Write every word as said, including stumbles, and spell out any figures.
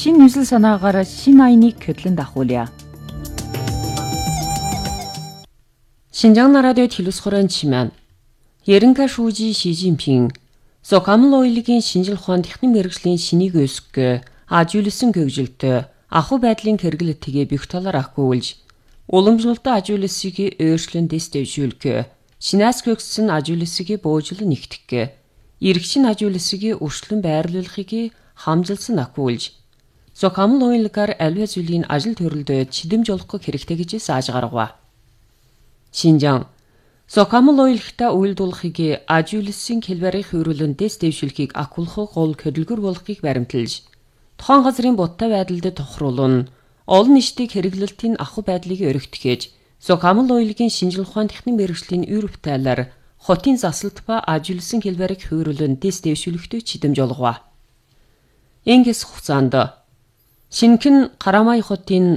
шин 뉴сэл санаагаар шин айныг хөдлөн дагуулъя. 신장 나라대 틸루스코란 치면 예른가 шүүжи 시진핑 소카물 오일리긴 신жилхуан техник мэргэжлийн шинийг өсгөх ажиулсан гөгжилтөө ахуй байдлын хэрэглэтгээ бих талаар ахгүйж уламжлалт ажиулсыг өөрчлөн дэвшүүлэх шинаас гөгсөн ажиулсыг буужилан нэгтгэх иргэн ажиулсыг өршлөн байрлуулахыг хамжилсан ахгүйж 소카물 오일리гаар аливаа зүйлийн ажил төрөлд чидэм жолох хэрэгтэй гэж зааж гаргав. 신장 소카물 오일리хта үйлдүүлэхийг ажиулсан хэлбэрийн хөрөлөндөөс дэвшүүлэхийг акулах гол хөдөлгөр болохыг баримталж тухайн газрын будтай байдалд тохируулна олон нийтийн хэрэглэлтийн ахуй байдлыг өргөтгөж 소카물 오일리гийн шинжлэх ухааны техник мэргэжлийн үр бүтээлээр хотын засалт ба ажиулсан хэлбэрийн хөрөлөндөөс дэвшүүлэхдээ чидэм жолгов. Ингэс хугацаанд шинхэн Карамай хотын